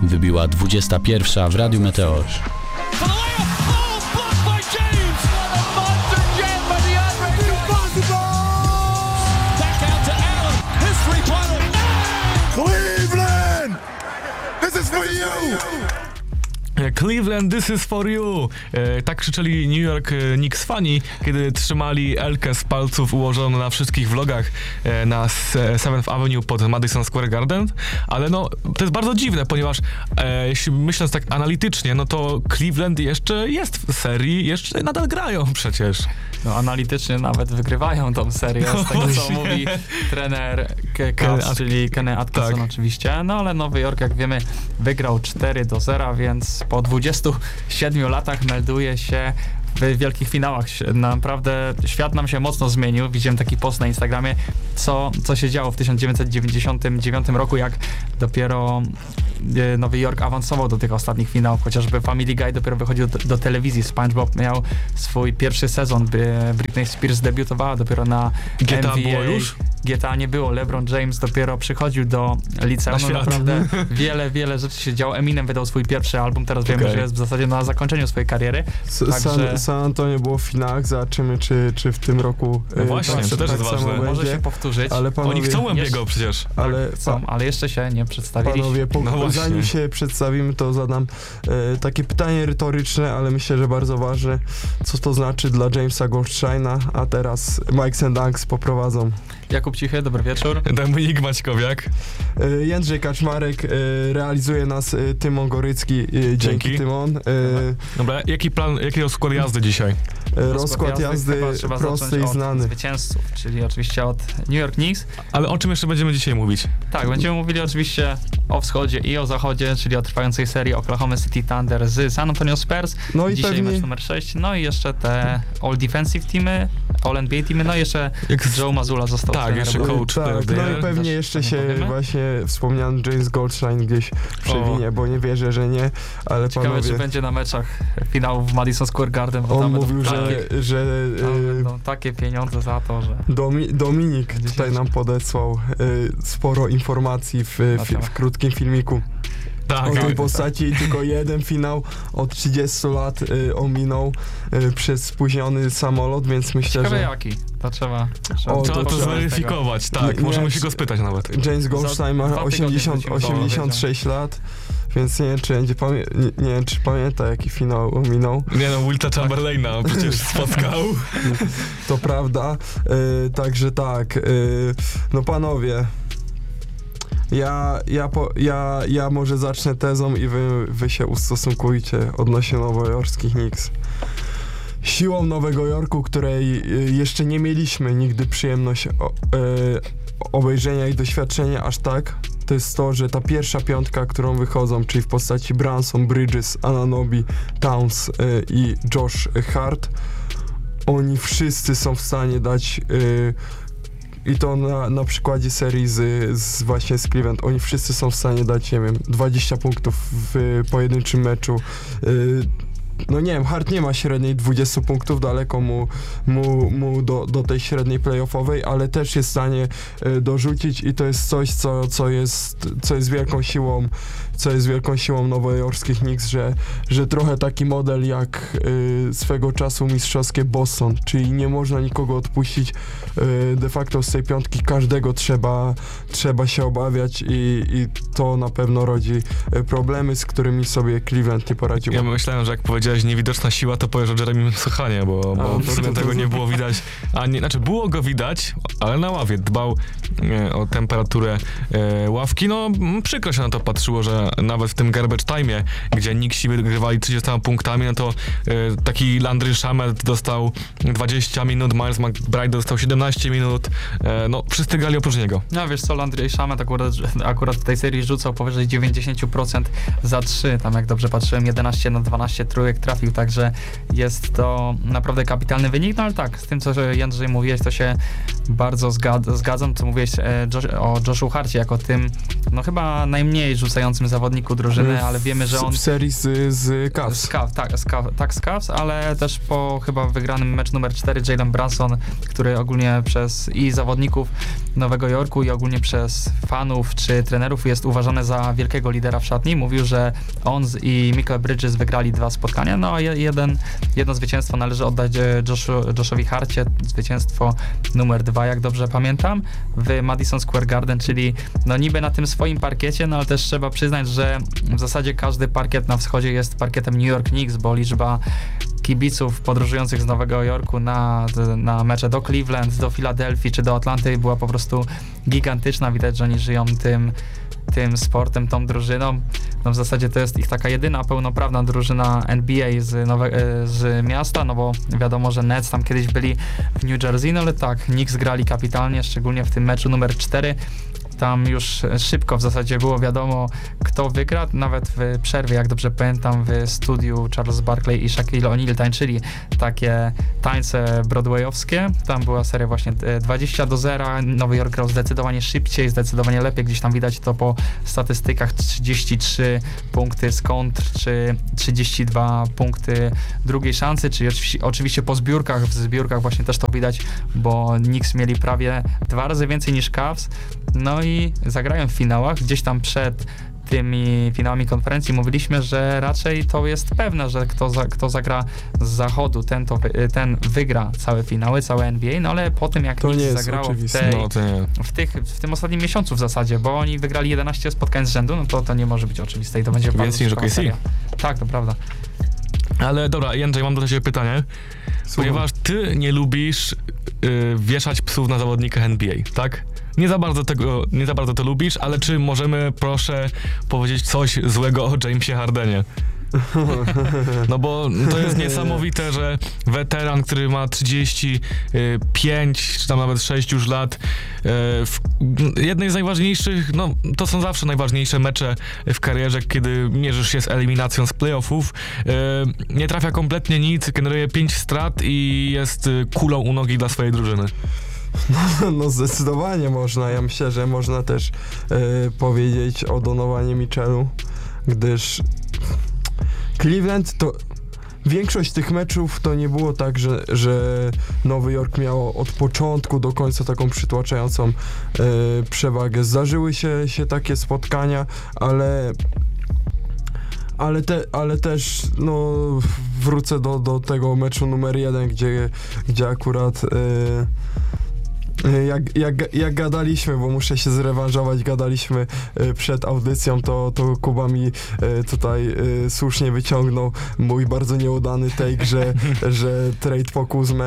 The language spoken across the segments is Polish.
Wybiła 21 w Radiu Meteor. Cleveland, this is for you! Tak krzyczeli New York Knicks fani, kiedy trzymali Elkę z palców ułożoną na wszystkich vlogach na 7th Avenue pod Madison Square Garden, ale no, to jest bardzo dziwne, ponieważ jeśli myśląc tak analitycznie, no to Cleveland jeszcze jest w serii, jeszcze nadal grają przecież. No, analitycznie nawet wygrywają tą serię, z tego co mówi trener Cavs, czyli Kenny Atkinson tak. Oczywiście, no ale Nowy Jork, jak wiemy, wygrał 4-0, więc po 27 latach melduje się w wielkich finałach. Naprawdę świat nam się mocno zmienił. Widziałem taki post na Instagramie, co się działo w 1999 roku, jak dopiero Nowy Jork awansował do tych ostatnich finałów. Chociażby Family Guy dopiero wychodził do telewizji. SpongeBob miał swój pierwszy sezon. Britney Spears debiutowała dopiero na GTA NBA. było już? GTA nie było. LeBron James dopiero przychodził do liceum. No naprawdę wiele rzeczy się działo. Eminem wydał swój pierwszy album. Teraz wiemy, że jest w zasadzie na zakończeniu swojej kariery. San Antonio było w finałach. Zobaczymy, czy w tym roku no właśnie, to też jest ważne. Może się powtórzyć. Ale panowie, oni chcą Łębiego przecież. Ale jeszcze się nie przedstawili. Panowie, zanim się przedstawimy, to zadam takie pytanie retoryczne, ale myślę, że bardzo ważne. Co to znaczy dla Jamesa Goldsteina? A teraz Mike's and Dunks poprowadzą. Jakub Cichy, dobry wieczór. Dominik Maćkowiak. Jędrzej Kaczmarek, realizuje nas Tymon Gorycki. Dzięki Tymon. Dobra, jaki rozkład jazdy dzisiaj? Rozkład jazdy prosty i znany. Od zwycięzców, czyli oczywiście od New York Knicks. Ale o czym jeszcze będziemy dzisiaj mówić? Tak, będziemy mówili oczywiście o wschodzie i o zachodzie, czyli o trwającej serii Oklahoma City Thunder z San Antonio Spurs. No i dzisiaj pewnie mecz numer 6. No i jeszcze te All Defensive teamy, All NBA teamy, no i jeszcze Joe Mazzulla został trenerem. Jeszcze coach. Tak, no i pewnie jeszcze się właśnie wspomniany James Goldstein gdzieś przewinie, bo nie wierzę, że nie, ale ciekawe, panowie... czy będzie na meczach finału w Madison Square Garden. On mówił, że no, takie pieniądze za to, że... Dominik tutaj nam podesłał sporo informacji w krótkim filmiku. Tak, o tej postaci tylko jeden finał od 30 lat ominął przez spóźniony samolot, więc myślę, ciekawe że... jaki, to trzeba to zweryfikować, tak, możemy się go spytać nawet. James Goldstein ma 86 lat, więc nie wiem, czy pamięta, jaki finał ominął. Nie no, Wilta Chamberlaina przecież spotkał. To prawda, także tak, no panowie, ja może zacznę tezą i wy się ustosunkujcie odnośnie nowojorskich Knicks. Siłą Nowego Jorku, której jeszcze nie mieliśmy nigdy przyjemność obejrzenia i doświadczenia aż tak, to jest to, że ta pierwsza piątka, którą wychodzą, czyli w postaci Brunson, Bridges, Anunoby, Towns i Josh Hart, oni wszyscy są w stanie dać i to na przykładzie serii właśnie z Cleveland. Oni wszyscy są w stanie dać, nie wiem, 20 punktów w pojedynczym meczu. No nie wiem, Hart nie ma średniej 20 punktów, daleko mu do tej średniej playoffowej, ale też jest w stanie dorzucić i to jest coś, co jest wielką siłą nowojorskich Knicks, że trochę taki model jak swego czasu mistrzowskie Boston, czyli nie można nikogo odpuścić, de facto z tej piątki każdego trzeba się obawiać i to na pewno rodzi problemy, z którymi sobie Cleveland nie poradził. Ja myślałem, że jak powiedziałeś niewidoczna siła, to powiesz o Jeremym Sochanie, bo w sumie tego nie było widać. Było go widać, ale na ławie dbał o temperaturę ławki. No przykro się na to patrzyło, że nawet w tym garbage time'ie, gdzie Knicksi wygrywali 30 punktami, no to taki Landry Shamet dostał 20 minut, Miles McBride dostał 17 minut, no wszyscy grali oprócz niego. No wiesz co, Landry Shamet akurat w tej serii rzucał powyżej 90% za 3, tam jak dobrze patrzyłem, 11 na 12 trójek trafił, także jest to naprawdę kapitalny wynik, no ale tak, z tym co Jędrzej mówiłeś, to się bardzo zgadzam, co mówiłeś o Joshu Harcie jako tym, no chyba najmniej rzucającym zawodniku drużyny, ale wiemy, że on... W serii z Cavs. Z Cavs, ale też po chyba wygranym mecz numer 4 Jalen Brunson, który ogólnie przez i zawodników Nowego Jorku i ogólnie przez fanów czy trenerów jest uważany za wielkiego lidera w szatni. Mówił, że on i Michael Bridges wygrali 2 spotkania, no a jedno zwycięstwo należy oddać Joshowi Harcie, zwycięstwo numer 2, jak dobrze pamiętam, w Madison Square Garden, czyli no niby na tym swoim parkiecie, no ale też trzeba przyznać, że w zasadzie każdy parkiet na wschodzie jest parkietem New York Knicks, bo liczba kibiców podróżujących z Nowego Jorku na mecze do Cleveland, do Filadelfii czy do Atlanty była po prostu gigantyczna. Widać, że oni żyją tym sportem, tą drużyną. No w zasadzie to jest ich taka jedyna pełnoprawna drużyna NBA z miasta, no bo wiadomo, że Nets tam kiedyś byli w New Jersey, no ale tak, Knicks grali kapitalnie, szczególnie w tym meczu numer 4. Tam już szybko w zasadzie było wiadomo, kto wygra. Nawet w przerwie, jak dobrze pamiętam, w studiu Charles Barkley i Shaquille O'Neal tańczyli takie tańce broadwayowskie. Tam była seria właśnie 20-0. Nowy Jork grał zdecydowanie szybciej, zdecydowanie lepiej. Gdzieś tam widać to po statystykach. 33 punkty z kontr, czy 32 punkty drugiej szansy, czy oczywiście po zbiórkach. W zbiórkach właśnie też to widać, bo Knicks mieli prawie 2 razy więcej niż Cavs. No i zagrają w finałach. Gdzieś tam przed tymi finałami konferencji mówiliśmy, że raczej to jest pewne, że kto zagra z zachodu, ten wygra całe finały, całe NBA, no ale po tym jak Knicks zagrało w tym ostatnim miesiącu w zasadzie, bo oni wygrali 11 spotkań z rzędu, no to nie może być oczywiste i to będzie więcej niż OKC. Tak, to prawda. Ale dobra, Jędrzej, mam do ciebie pytanie. Ponieważ ty nie lubisz wieszać psów na zawodnikach NBA, tak? Nie za bardzo to lubisz, ale czy możemy, proszę, powiedzieć coś złego o Jamesie Hardenie? No bo to jest niesamowite, że weteran, który ma 35 czy tam nawet 6 już lat, w jednej z najważniejszych, no to są zawsze najważniejsze mecze w karierze, kiedy mierzysz się z eliminacją z playoffów, nie trafia kompletnie nic, generuje 5 strat i jest kulą u nogi dla swojej drużyny. No zdecydowanie można. Ja myślę, że można też powiedzieć o Donovanie Mitchellu, gdyż Cleveland to większość tych meczów to nie było tak, że Nowy Jork miał od początku do końca taką przytłaczającą przewagę. Zdarzyły się takie spotkania, ale też no, wrócę do tego meczu numer 1, gdzie akurat jak gadaliśmy, bo muszę się zrewanżować, gadaliśmy przed audycją, to Kuba mi tutaj słusznie wyciągnął mój bardzo nieudany take, że trade po Kuzmę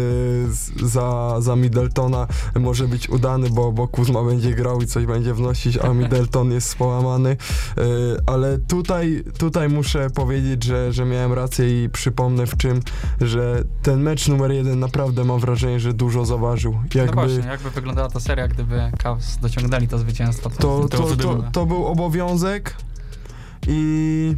za Middletona może być udany, bo Kuzma będzie grał i coś będzie wnosić, a Middleton jest połamany, ale tutaj muszę powiedzieć, że miałem rację i przypomnę w czym, że ten mecz numer 1 naprawdę mam wrażenie, że dużo zaważył. Właśnie, jakby wyglądała ta seria, gdyby Cavs dociągnęli to zwycięstwo. To był obowiązek i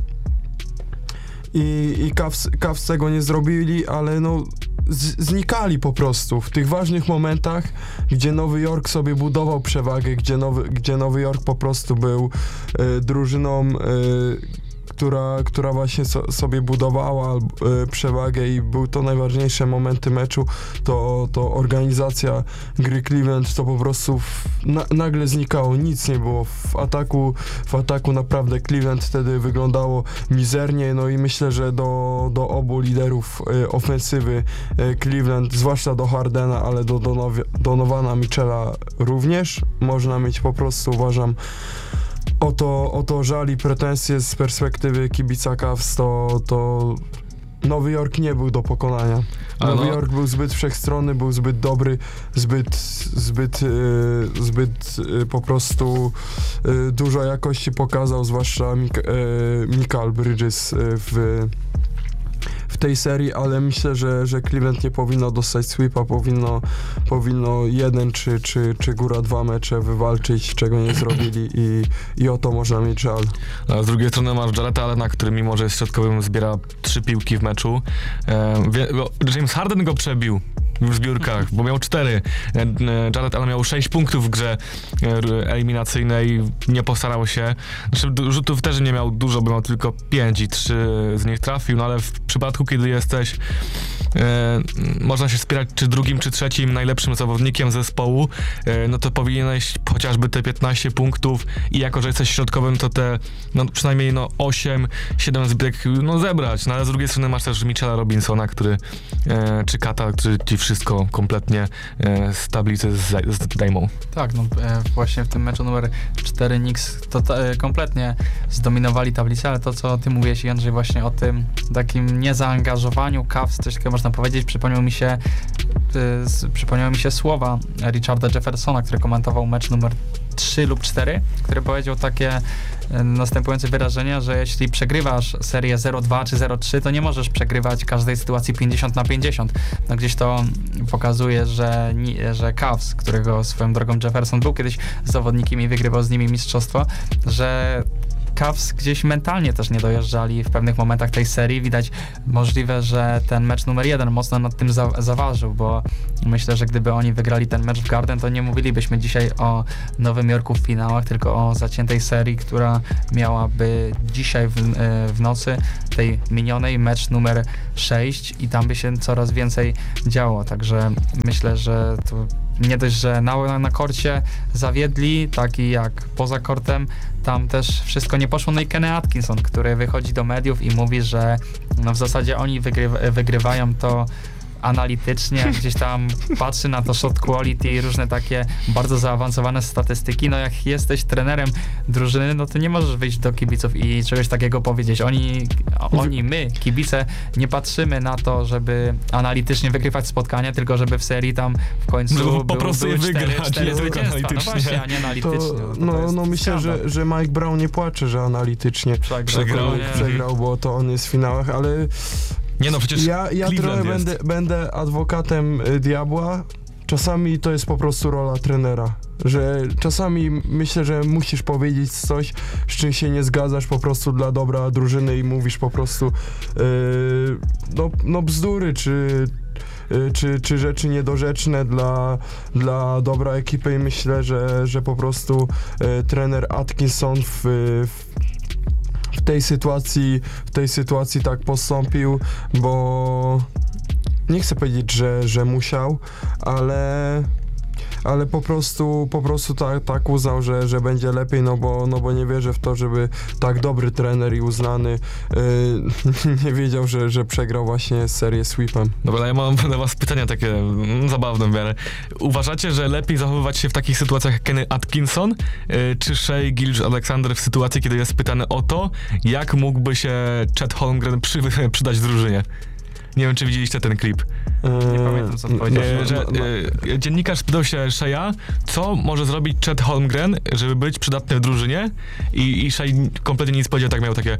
Cavs tego nie zrobili, ale no znikali po prostu w tych ważnych momentach, gdzie Nowy Jork sobie budował przewagę, gdzie Nowy Jork po prostu był drużyną, która właśnie sobie budowała przewagę i były to najważniejsze momenty meczu, to organizacja gry Cleveland to po prostu nagle znikało, nic nie było. W ataku naprawdę Cleveland wtedy wyglądało mizernie, no i myślę, że do obu liderów ofensywy Cleveland, zwłaszcza do Hardena, ale do Donovana Mitchella również można mieć po prostu, uważam, o to żal i pretensje z perspektywy kibica Cavs, to Nowy Jork nie był do pokonania. Nowy Jork był zbyt wszechstronny, był zbyt dobry, zbyt po prostu dużo jakości pokazał, zwłaszcza Michael Bridges w tej serii, ale myślę, że Cleveland nie powinno dostać sweepa, powinno 1 czy góra 2 mecze wywalczyć, czego nie zrobili i o to można mieć żal. A z drugiej strony masz Jarretta Allena, który mimo, że jest środkowym, zbiera 3 piłki w meczu. James Harden go przebił w zbiórkach, bo miał 4. Jared Allen miał 6 punktów w grze eliminacyjnej, nie postarał się. Znaczy, rzutów też nie miał dużo, bo miał tylko 5 i 3 z nich trafił, no ale w przypadku, kiedy jesteś można się wspierać czy drugim, czy trzecim najlepszym zawodnikiem zespołu, no to powinieneś chociażby te 15 punktów i jako, że jesteś środkowym, to te przynajmniej 8-7 zbieg zebrać, no ale z drugiej strony masz też Mitchella Robinsona, czy Kata, którzy ci wszystko kompletnie z tablicy zdejmą. Tak, właśnie w tym meczu numer 4 Knicks kompletnie zdominowali tablicę, ale to, co ty mówiłeś, Jędrzej, właśnie o tym takim niezaangażowaniu Cavs, coś takiego można powiedzieć, przypomniały mi się słowa Richarda Jeffersona, który komentował mecz numer 3 lub 4, który powiedział takie następujące wyrażenia, że jeśli przegrywasz serię 0-2 czy 0-3, to nie możesz przegrywać każdej sytuacji 50-50. No gdzieś to pokazuje, że Cavs, którego swoją drogą Jefferson był kiedyś zawodnikiem i wygrywał z nimi mistrzostwo, że Cavs gdzieś mentalnie też nie dojeżdżali w pewnych momentach tej serii. Widać możliwe, że ten mecz numer 1 mocno nad tym zaważył, bo myślę, że gdyby oni wygrali ten mecz w Garden, to nie mówilibyśmy dzisiaj o Nowym Jorku w finałach, tylko o zaciętej serii, która miałaby dzisiaj w nocy tej minionej mecz numer 6 i tam by się coraz więcej działo. Także myślę, że to nie dość, że na korcie zawiedli, tak i jak poza kortem, tam też wszystko nie poszło. No i Kenny Atkinson, który wychodzi do mediów i mówi, że w zasadzie oni wygrywają to analitycznie, gdzieś tam patrzy na to shot quality i różne takie bardzo zaawansowane statystyki. No jak jesteś trenerem drużyny, no to nie możesz wyjść do kibiców i czegoś takiego powiedzieć. My, kibice, nie patrzymy na to, żeby analitycznie wygrywać spotkania, tylko żeby w serii tam w końcu po prostu były wygrać 4 zwycięstwa. No właśnie, a nie analitycznie. Myślę, że Mike Brown nie płacze, że analitycznie przegrał, bo to on jest w finałach, ale nie no, przecież ja trochę będę adwokatem diabła. Czasami to jest po prostu rola trenera, że czasami myślę, że musisz powiedzieć coś, z czym się nie zgadzasz po prostu dla dobra drużyny i mówisz po prostu bzdury, czy rzeczy niedorzeczne dla dobra ekipy i myślę, że po prostu trener Atkinson w tej sytuacji tak postąpił, bo nie chcę powiedzieć, że musiał, ale po prostu tak uznał, że będzie lepiej, no bo nie wierzę w to, żeby tak dobry trener i uznany nie wiedział, że przegrał właśnie serię sweepem. Dobra, ja mam dla was pytania takie zabawne w miarę. Uważacie, że lepiej zachowywać się w takich sytuacjach jak Kenny Atkinson, czy Shai Gilgeous-Alexander w sytuacji, kiedy jest pytany o to, jak mógłby się Chet Holmgren przydać drużynie? Nie wiem, czy widzieliście ten klip. Nie pamiętam, co powiedział. Dziennikarz spytał się Shai'a, co może zrobić Chet Holmgren, żeby być przydatny w drużynie i Shai kompletnie nic powiedział, tak miał takie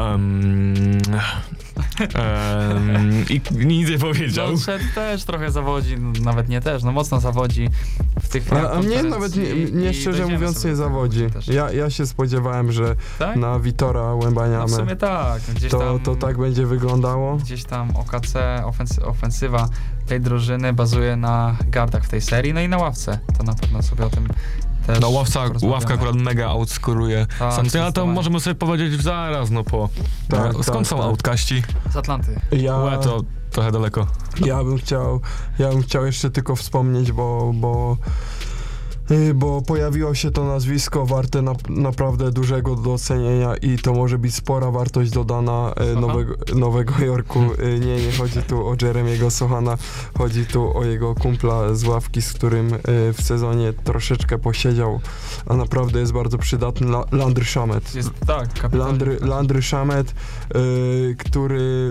i nic nie powiedział. No, Chet też trochę zawodzi, nawet nie też, mocno zawodzi w tych a mnie nawet nie szczerze mówiąc nie zawodzi. Ja się spodziewałem, że tak? Na Vitora Wembanyamę no w sumie tak. To tak będzie wyglądało. Gdzieś tam OKC, ofensywa tej drużyny bazuje na gardach w tej serii, no i na ławce. To na pewno sobie o tym też ławka akurat mega outscoruje Santiago, to możemy sobie powiedzieć zaraz, skąd są outcaści? Z Atlanty. To trochę daleko. Ja bym chciał jeszcze tylko wspomnieć, bo pojawiło się to nazwisko warte naprawdę dużego docenienia i to może być spora wartość dodana Nowego Jorku. Nie chodzi tu o Jeremiego Sochana, chodzi tu o jego kumpla z ławki, z którym w sezonie troszeczkę posiedział, a naprawdę jest bardzo przydatny, Landry Shamet. Landry Shamet, który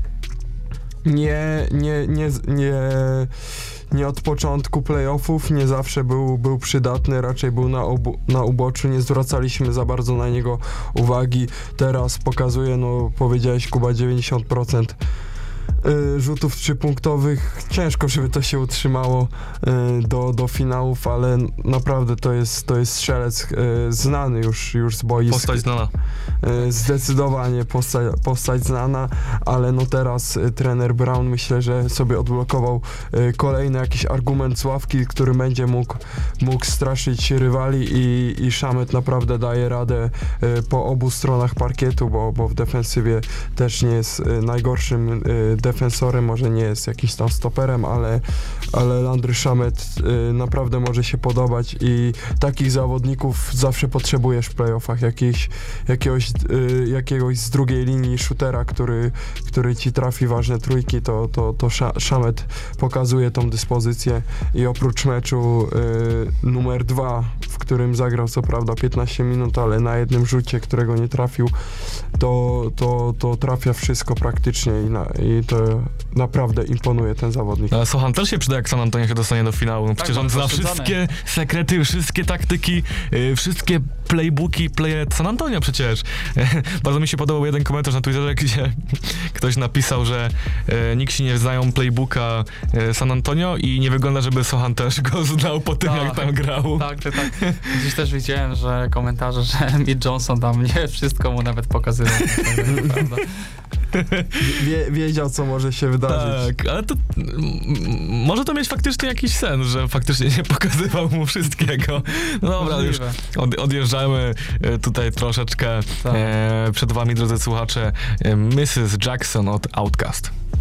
nie od początku playoffów, nie zawsze był przydatny, raczej był na uboczu, nie zwracaliśmy za bardzo na niego uwagi. Teraz pokazuje, powiedziałeś Kuba, 90% rzutów 3-punktowych. Ciężko, żeby to się utrzymało do finałów, ale naprawdę to jest strzelec znany już z boiska. Postać znana. Zdecydowanie postać znana, ale no teraz trener Brown myślę, że sobie odblokował kolejny jakiś argument z ławki, który będzie mógł straszyć rywali i Shamet naprawdę daje radę po obu stronach parkietu, bo w defensywie też nie jest najgorszym defensorem, może nie jest jakiś tam stoperem, ale Landry Shamet naprawdę może się podobać i takich zawodników zawsze potrzebujesz w playoffach, jakiegoś z drugiej linii shootera, który ci trafi ważne trójki, to Shamet pokazuje tą dyspozycję i oprócz meczu numer 2, w którym zagrał co prawda 15 minut, ale na jednym rzucie, którego nie trafił, to trafia wszystko praktycznie i to naprawdę imponuje ten zawodnik. Ale Sochan też się przyda, jak San Antonio się dostanie do finału. Przecież on zna wszystkie sekrety, wszystkie taktyki, wszystkie playbooki San Antonio przecież. Bardzo mi się podobał jeden komentarz na Twitterze, gdzie ktoś napisał, że nikt nie znają playbooka San Antonio i nie wygląda, żeby Sochan też go znał po tym, jak tam grał. Tak. Dziś też widziałem, że komentarze, że Mitch Johnson tam nie wszystko mu nawet pokazywał. Wiedział, co może się wydarzyć. Tak, ale to może to mieć faktycznie jakiś sens, że faktycznie nie pokazywał mu wszystkiego. No dobra, już odjeżdżamy tutaj troszeczkę. Przed wami, drodzy słuchacze, Mrs. Jackson od Outkast.